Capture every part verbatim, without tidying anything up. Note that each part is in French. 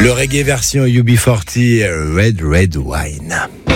Le reggae version U B quarante, Red Red Wine.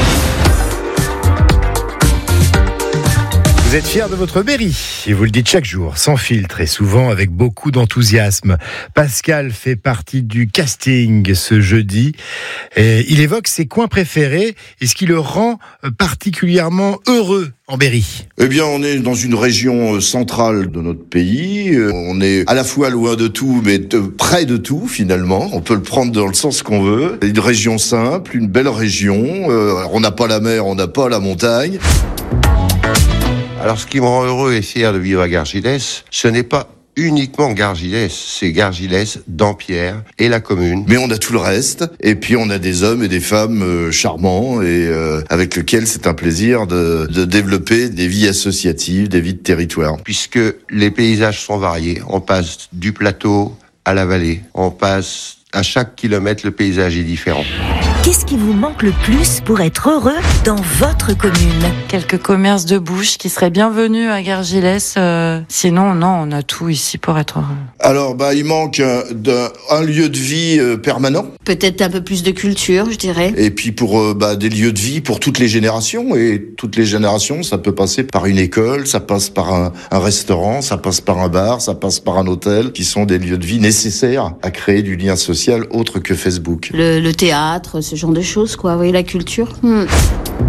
Vous êtes fiers de votre Berry et vous le dites chaque jour, sans filtre et souvent avec beaucoup d'enthousiasme. Pascal fait partie du casting ce jeudi. Et il évoque ses coins préférés et ce qui le rend particulièrement heureux en Berry. Eh bien, on est dans une région centrale de notre pays. On est à la fois loin de tout, mais de, près de tout, finalement. On peut le prendre dans le sens qu'on veut. Une région simple, une belle région. Euh, on n'a pas la mer, on n'a pas la montagne. Alors, ce qui me rend heureux et fier de vivre à Gargilès, ce n'est pas uniquement Gargilès, c'est Gargilès, Dampierre et la commune. Mais on a tout le reste, et puis on a des hommes et des femmes euh, charmants et euh, avec lesquels c'est un plaisir de, de développer des vies associatives, des vies de territoire. Puisque les paysages sont variés, on passe du plateau à la vallée, on passe à chaque kilomètre, le paysage est différent. Qu'est-ce qui vous manque le plus pour être heureux dans votre commune ? Quelques commerces de bouche qui seraient bienvenus à Gargilès. Euh, sinon, non, on a tout ici pour être heureux. Alors, bah, il manque un, d'un, un lieu de vie euh, permanent. Peut-être un peu plus de culture, je dirais. Et puis pour euh, bah, des lieux de vie pour toutes les générations. Et toutes les générations, ça peut passer par une école, ça passe par un, un restaurant, ça passe par un bar, ça passe par un hôtel, qui sont des lieux de vie nécessaires à créer du lien social autre que Facebook. Le, le théâtre, ce genre de choses, quoi. Vous voyez, la culture. Hmm.